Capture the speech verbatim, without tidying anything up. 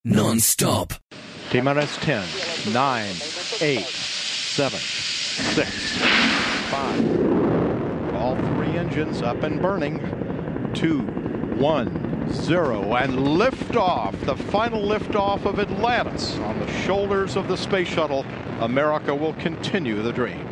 non-stop. T-minus ten, nine, eight, seven, six, five. All three engines up and burning. Two, one, zero, and liftoff. The final liftoff of Atlantis on the shoulders of the space shuttle. America will continue the dream.